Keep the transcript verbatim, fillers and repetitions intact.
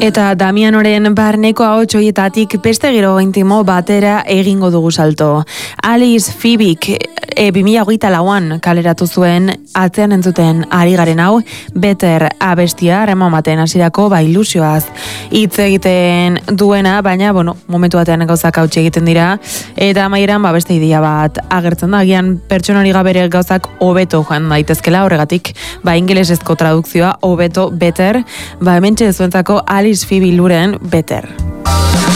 Eta Damianoren barneko ahots horietatik beste gero intimo batera egingo dugu salto. Alice Fibik e, bi mila hogeita lauan kaleratu zuen atzean entzuten ari garen hau Better abestia remamaten hasirako ba ilusioaz hitz egiten duena, baina bueno, momentu batean gauzak hautsi egiten dira eta amaieran ba beste ideia bat agertzen da, agian pertsonari gabere gauzak hobeto joan daitezkela, horregatik ba ingelesezko tradukzioa hobeto Better, ba hementxe zuentzako Alice Phoebe Luren Better.